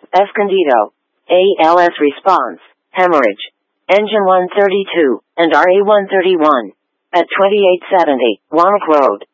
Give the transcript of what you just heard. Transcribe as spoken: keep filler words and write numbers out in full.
Escondido, A L S response, hemorrhage, engine one thirty-two, and R A one thirty-one, at twenty-eight seventy, Warwick Road.